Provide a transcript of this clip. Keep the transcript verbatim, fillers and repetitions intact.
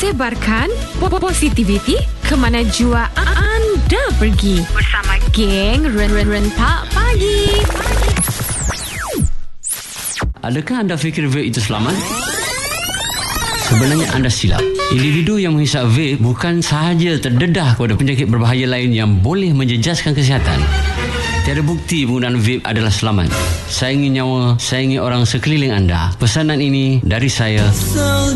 Sebarkan positivity ke mana jua anda pergi bersama geng Rentak Pagi. Adakah anda fikir vape itu selamat? Sebenarnya anda silap. Individu yang menghisap vape bukan sahaja terdedah kepada penyakit berbahaya lain yang boleh menjejaskan kesihatan. Tiada bukti penggunaan vape adalah selamat. Sayangi nyawa, sayangi orang sekeliling anda. Pesanan ini dari saya.